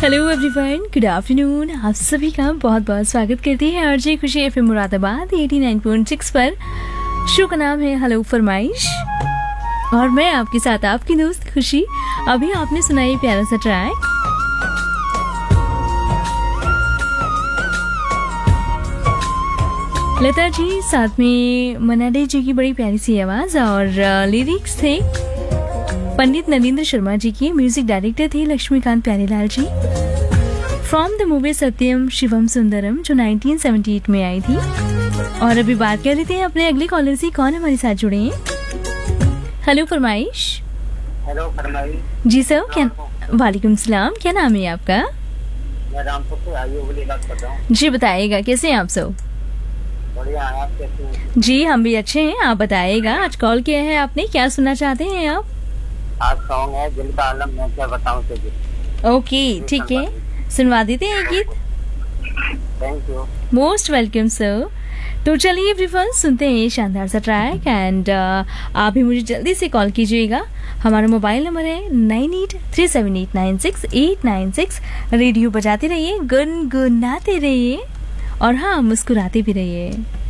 Hello everyone, good afternoon. आप सभी का बहुत बहुत स्वागत करती है आरजे खुशी एफएम मुरादाबाद 89.6 पर। शो का नाम है हेलो फरमाइश और मैं आपके साथ आपकी दोस्त खुशी। अभी आपने सुना ये प्यारा सा ट्रैक। लता जी साथ में मन्ना डे जी की बड़ी प्यारी सी आवाज और लिरिक्स थे पंडित नरेंद्र शर्मा जी की। म्यूजिक डायरेक्टर थे लक्ष्मीकांत प्यारेलाल जी। फ्रॉम द मूवी सत्यम शिवम सुंदरम जो 1978 में आई थी। और अभी बात कर लेते हैं अपने अगले कॉलर से। कौन हमारे साथ जुड़े हैं? हेलो फरमाइश। हेलो फरमाइश जी सर, क्या? वालेकुम सलाम। क्या नाम है आपका? मैं रामपुर से आयुब बात कर रहा हूँ। जी बताइएगा, कैसे हैं आप सब? बढ़िया है, आप कैसे हैं? जी हम भी अच्छे हैं। आप बताइएगा, आज कॉल किया है आपने, क्या सुनना चाहते हैं आप? आज सॉन्ग है दिल का आलम मैं क्या बताऊं तुझे। ओके ठीक है, सुनवा देते हैं गीत। Thank you. Most welcome sir. तो चलिए एवरीवन, सुनते हैं ये शानदार सा ट्रैक एंड आप भी मुझे जल्दी से कॉल कीजिएगा। हमारा मोबाइल नंबर है 9837896896। रेडियो बजाते रहिए, गुनगुनाते रहिए और हाँ, मुस्कुराते भी रहिए।